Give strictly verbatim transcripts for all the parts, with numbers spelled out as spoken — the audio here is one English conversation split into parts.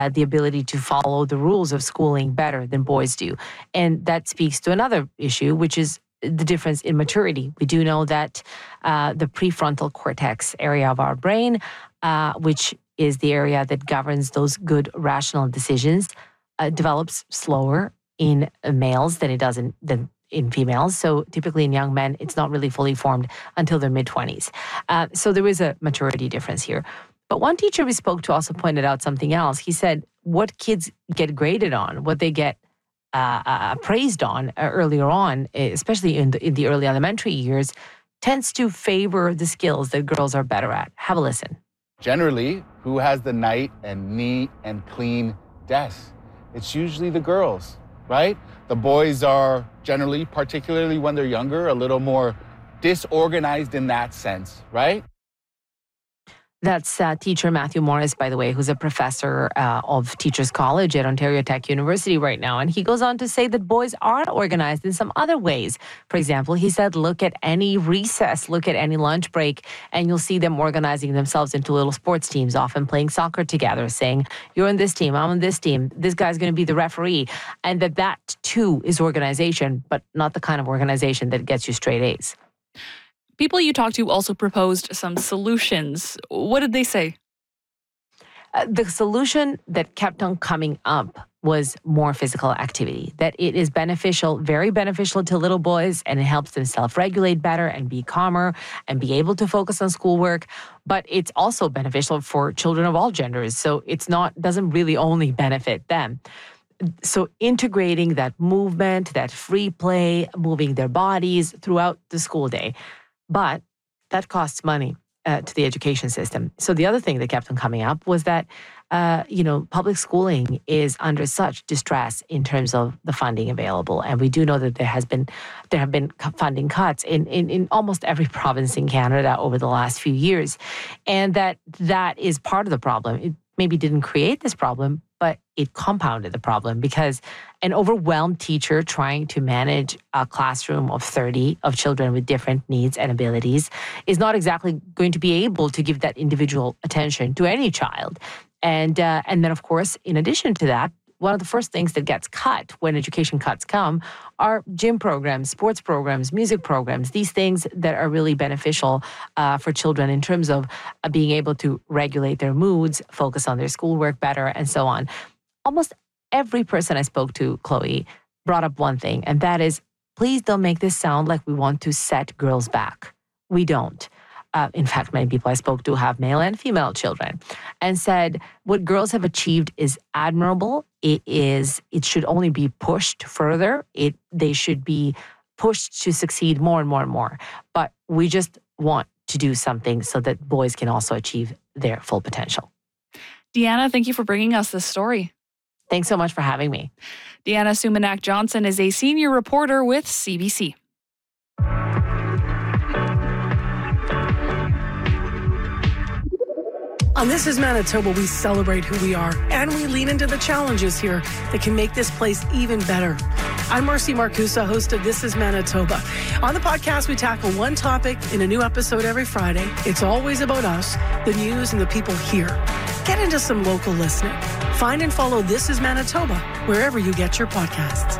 uh, the ability to follow the rules of schooling better than boys do. And that speaks to another issue, which is the difference in maturity. We do know that uh, the prefrontal cortex area of our brain, uh, which is the area that governs those good rational decisions, uh, develops slower in males than it does in, than in females. So typically in young men, it's not really fully formed until their mid-twenties. Uh, so there is a maturity difference here. But one teacher we spoke to also pointed out something else. He said what kids get graded on, what they get uh, uh, praised on uh, earlier on, especially in the, in the early elementary years, tends to favor the skills that girls are better at. Have a listen. Generally, who has the nice and neat and clean desk? It's usually the girls, right? The boys are generally, particularly when they're younger, a little more disorganized in that sense, right? That's uh, teacher Matthew Morris, by the way, who's a professor uh, of Teachers College at Ontario Tech University right now. And he goes on to say that boys are organized in some other ways. For example, he said, look at any recess, look at any lunch break, and you'll see them organizing themselves into little sports teams, often playing soccer together, saying, you're on this team, I'm on this team, this guy's going to be the referee. And that that, too, is organization, but not the kind of organization that gets you straight A's. People you talked to also proposed some solutions. What did they say? Uh, the solution that kept on coming up was more physical activity, that it is beneficial, very beneficial to little boys, and it helps them self-regulate better and be calmer and be able to focus on schoolwork. But it's also beneficial for children of all genders. So it's not, doesn't really only benefit them. So integrating that movement, that free play, moving their bodies throughout the school day. But that costs money uh, to the education system. So the other thing that kept on coming up was that, uh, you know, public schooling is under such distress in terms of the funding available. And we do know that there has been, there have been funding cuts in, in, in almost every province in Canada over the last few years. And that that is part of the problem. It maybe didn't create this problem, but it compounded the problem because an overwhelmed teacher trying to manage a classroom of thirty of children with different needs and abilities is not exactly going to be able to give that individual attention to any child. And uh, and then, of course, in addition to that, one of the first things that gets cut when education cuts come are gym programs, sports programs, music programs, these things that are really beneficial uh, for children in terms of uh, being able to regulate their moods, focus on their schoolwork better, and so on. Almost every person I spoke to, Chloe, brought up one thing, and that is, please don't make this sound like we want to set girls back. We don't. Uh, in fact, many people I spoke to have male and female children, and said what girls have achieved is admirable. It is. It should only be pushed further. It. They should be pushed to succeed more and more and more. But we just want to do something so that boys can also achieve their full potential. Deanna, thank you for bringing us this story. Thanks so much for having me. Deanna Sumanak-Johnson is a senior reporter with C B C. On This is Manitoba, we celebrate who we are and we lean into the challenges here that can make this place even better. I'm Marcy Marcusa, host of This is Manitoba. On the podcast, we tackle one topic in a new episode every Friday. It's always about us, the news, and the people here. Get into some local listening. Find and follow This is Manitoba wherever you get your podcasts.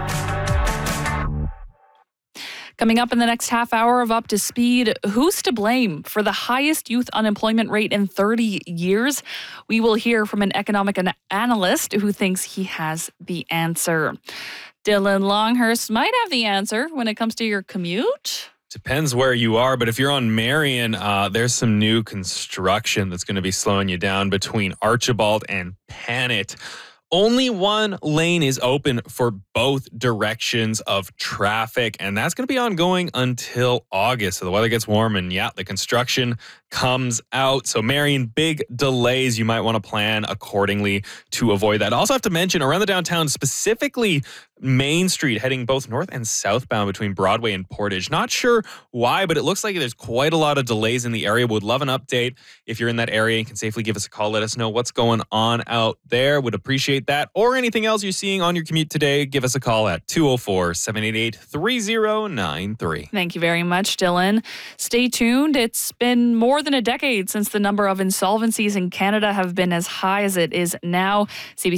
Coming up in the next half hour of Up to Speed, who's to blame for the highest youth unemployment rate in thirty years? We will hear from an economic an- analyst who thinks he has the answer. Dylan Longhurst might have the answer when it comes to your commute. Depends where you are, but if you're on Marion, uh, there's some new construction that's going to be slowing you down between Archibald and Panet. Only one lane is open for both directions of traffic, and that's going to be ongoing until August. So the weather gets warm, and yeah, the construction comes out. So Marion, big delays. You might want to plan accordingly to avoid that. I also have to mention around the downtown, specifically Main Street, heading both north and southbound between Broadway and Portage. Not sure why, but it looks like there's quite a lot of delays in the area. Would love an update. If you're in that area and can safely give us a call, let us know what's going on out there. Would appreciate that. Or anything else you're seeing on your commute today, give us a call at two oh four, seven eight eight, three oh nine three. Thank you very much, Dylan. Stay tuned. It's been more than a decade since the number of insolvencies in Canada have been as high as it is now. C B C